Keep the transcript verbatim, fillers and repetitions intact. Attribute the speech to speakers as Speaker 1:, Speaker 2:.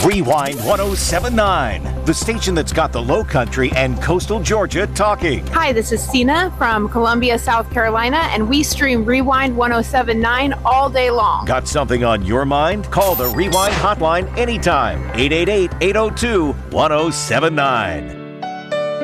Speaker 1: Rewind ten seventy-nine, the station that's got the Low Country and coastal Georgia talking.
Speaker 2: Hi, this is Sina from Columbia, South Carolina, and we stream Rewind ten seventy-nine all day long.
Speaker 1: Got something on your mind? Call the Rewind hotline anytime. eight eight eight, eight oh two, ten seventy-nine.